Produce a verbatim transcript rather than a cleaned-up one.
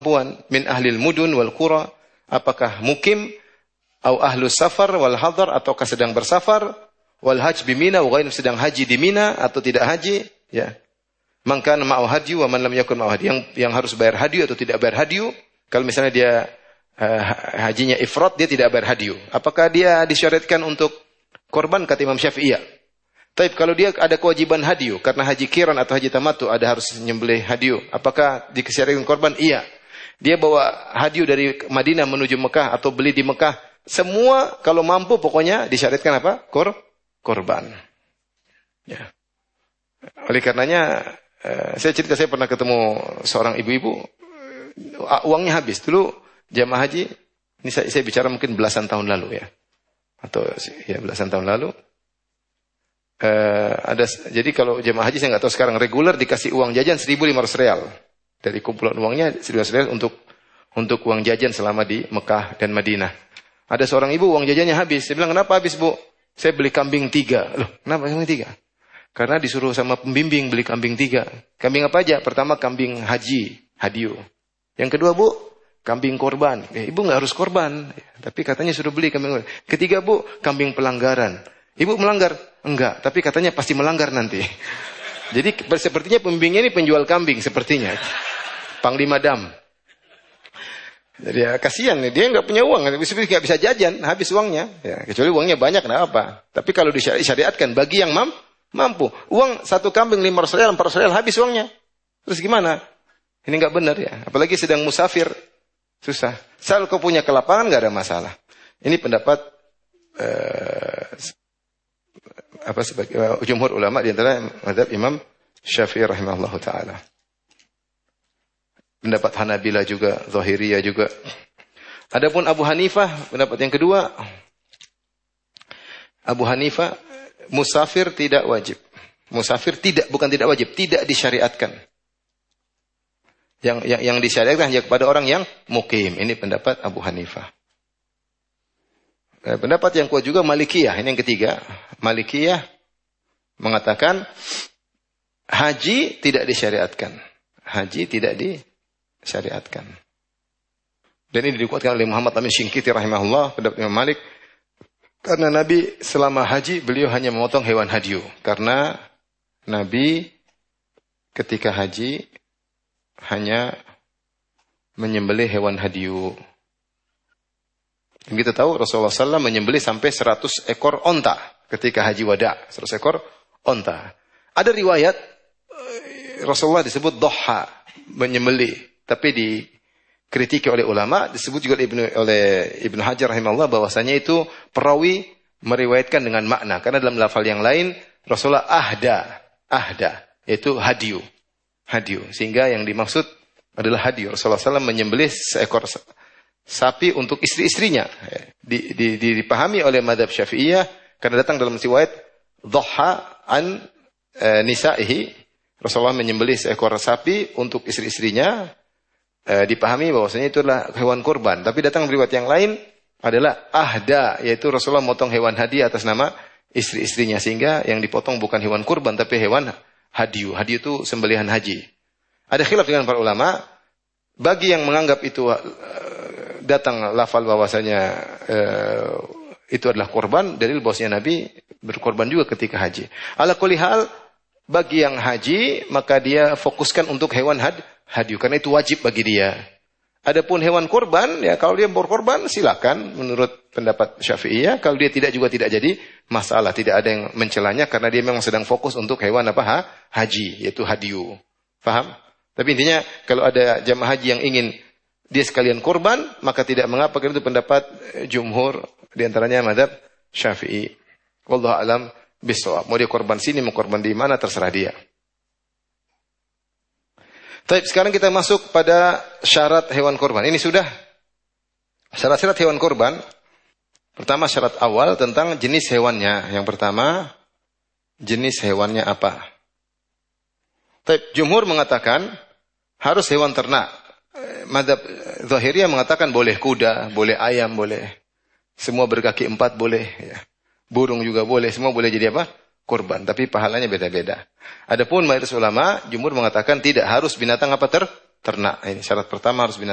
perempuan min ahlil mudun wal qura, apakah mukim atau ahlus safar wal hadar, ataukah sedang bersafar, wal hajj bi Mina, wa sedang haji di Mina atau tidak haji, ya. Maka ma'u hadyu wa man lam yakun ma'u hadyu, yang yang harus bayar hadyu atau tidak bayar hadyu. Kalau misalnya dia uh, hajinya ifrat, dia tidak bayar hadyu. Apakah dia disyariatkan untuk korban? Kata Imam Syafi'i, iya. Tapi kalau dia ada kewajiban hadyu karena haji kiran atau haji tamattu, ada harus nyembelih hadyu, apakah disyariatkan korban? Iya. Dia bawa hadyu dari Madinah menuju Mekah atau beli di Mekah, semua kalau mampu pokoknya disyariatkan apa? Kor korban. Ya. Oleh karenanya Uh, saya cerita, saya pernah ketemu seorang ibu-ibu, uh, uangnya habis. Dulu jamaah haji, ini saya, saya bicara mungkin belasan tahun lalu ya, atau ya belasan tahun lalu. Uh, ada, jadi kalau jamaah haji saya nggak tahu sekarang, reguler dikasih uang jajan seribu lima ratus real dari kumpulan uangnya seribu lima ratus real untuk untuk uang jajan selama di Mekah dan Madinah. Ada seorang ibu uang jajannya habis. Saya bilang, kenapa habis bu? Saya beli kambing tiga. Loh, kenapa kambing tiga? Karena disuruh sama pembimbing beli kambing tiga. Kambing apa aja? Pertama kambing haji, hadyu. Yang kedua bu, kambing korban. Eh, ibu nggak harus korban, tapi katanya suruh beli kambing korban. Ketiga bu, kambing pelanggaran. Ibu melanggar? Enggak, tapi katanya pasti melanggar nanti. Jadi sepertinya pembimbingnya ini penjual kambing sepertinya. Panglima Dam. Jadi ya kasihan nih, dia nggak punya uang, nggak bisa jajan, habis uangnya. Ya, kecuali uangnya banyak, nggak apa. Tapi kalau disyariatkan bagi yang mam mampu, uang satu kambing lima ratus real, empat ratus real habis uangnya. Terus gimana? Ini nggak benar ya. Apalagi sedang musafir, susah. Asal kau punya kelapangan nggak ada masalah. Ini pendapat uh, apa sebagai uh, jumhur ulama di antara mazhab Imam Syafi'i rahimahullahu taala. Pendapat Hanabila juga, Zahiriyah juga. Adapun Abu Hanifah, pendapat yang kedua, Abu Hanifah, musafir tidak wajib. Musafir tidak, bukan tidak wajib, tidak disyariatkan. Yang yang, yang disyariatkan hanya kepada orang yang mukim. Ini pendapat Abu Hanifah. Eh, pendapat yang kuat juga Malikiyah. Ini yang ketiga. Malikiyah mengatakan haji tidak disyariatkan. Haji tidak disyariatkan. Dan ini dikuatkan oleh Muhammad Amin Syinqiti rahimahullah, pendapat Imam Malik. Karena Nabi selama haji beliau hanya memotong hewan hadyu. Karena Nabi ketika haji hanya menyembelih hewan hadyu. Dan kita tahu Rasulullah sallallahu alaihi wasallam menyembelih sampai seratus ekor onta ketika haji wada. seratus ekor onta. Ada riwayat Rasulullah disebut doha, menyembelih. Tapi dikritiki oleh ulama, disebut juga oleh Ibnu Hajar rahimahullah bahwasanya itu perawi meriwayatkan dengan makna. Karena dalam lafal yang lain Rasulullah ahda, ahda, yaitu hadyu, hadyu. Sehingga yang dimaksud adalah hadyu. Rasulullah sallallahu alaihi wasallam menyembelih seekor sapi untuk istri-istrinya. Di, di, di, dipahami oleh madhab Syafi'iyah karena datang dalam riwayat doha an e, nisa'ihi. Rasulullah menyembelih seekor sapi untuk istri-istrinya. E, dipahami bahwasanya itu adalah hewan kurban. Tapi datang riwayat yang lain adalah ahda, yaitu Rasulullah motong hewan hadiah atas nama istri-istrinya, sehingga yang dipotong bukan hewan kurban tapi hewan hadyu. Hadyu itu sembelihan haji. Ada khilaf dengan para ulama. Bagi yang menganggap itu uh, datang lafal bahwasanya uh, itu adalah kurban, dalil bahwasanya Nabi berkorban juga ketika haji. Ala kulli hal, bagi yang haji maka dia fokuskan untuk hewan had hadyu karena itu wajib bagi dia. Adapun hewan kurban, ya kalau dia berkorban silakan menurut pendapat Syafi'iyah. Kalau dia tidak juga tidak jadi masalah, tidak ada yang mencelanya karena dia memang sedang fokus untuk hewan apa ha? Haji, yaitu hadyu. Faham? Tapi intinya kalau ada jamaah haji yang ingin dia sekalian kurban, maka tidak mengapa, karena itu pendapat jumhur di antaranya mazhab Syafi'i. Wallahu a'lam bishawab. Mau dia korban sini, mau korban di mana terserah dia. Baik, sekarang kita masuk pada syarat hewan korban. Ini sudah syarat-syarat hewan korban. Pertama syarat awal tentang jenis hewannya. Yang pertama, jenis hewannya apa? Baik, jumhur mengatakan harus hewan ternak. Mazhab Zahiriyah mengatakan boleh kuda, boleh ayam, boleh semua berkaki empat boleh. Ya. Burung juga boleh, semua boleh jadi apa? Kurban, tapi pahalanya beda-beda. Adapun mayoritas ulama, jumhur mengatakan tidak harus binatang apa ter ternak. Ini syarat pertama harus binatang